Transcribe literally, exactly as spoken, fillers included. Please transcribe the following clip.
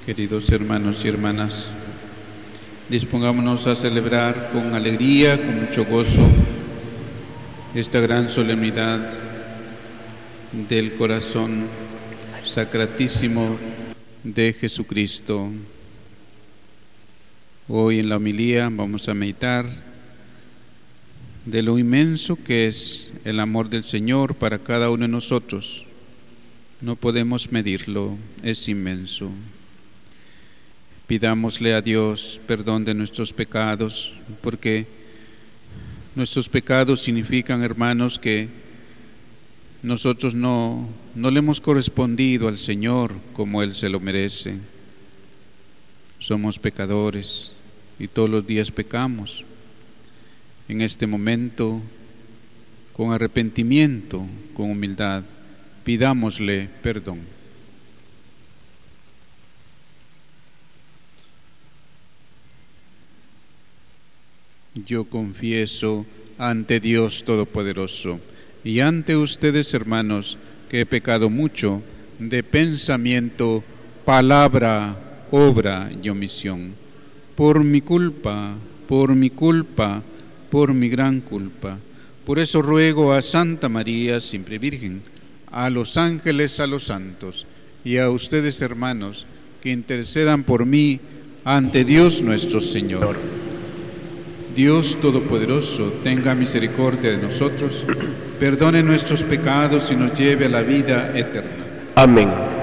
Queridos hermanos y hermanas, dispongámonos a celebrar con alegría, con mucho gozo, esta gran solemnidad del corazón sacratísimo de Jesucristo. Hoy en la homilía vamos a meditar de lo inmenso que es el amor del Señor para cada uno de nosotros. No podemos medirlo, es inmenso. Pidámosle a Dios perdón de nuestros pecados, porque nuestros pecados significan, hermanos, que nosotros no, no le hemos correspondido al Señor como Él se lo merece. Somos pecadores y todos los días pecamos. En este momento, con arrepentimiento, con humildad, pidámosle perdón. Yo confieso ante Dios Todopoderoso y ante ustedes, hermanos, que he pecado mucho de pensamiento, palabra, obra y omisión. Por mi culpa, por mi culpa, por mi gran culpa. Por eso ruego a Santa María, siempre Virgen, a los ángeles, a los santos y a ustedes, hermanos, que intercedan por mí ante Dios nuestro Señor. Dios Todopoderoso, tenga misericordia de nosotros, perdone nuestros pecados y nos lleve a la vida eterna. Amén.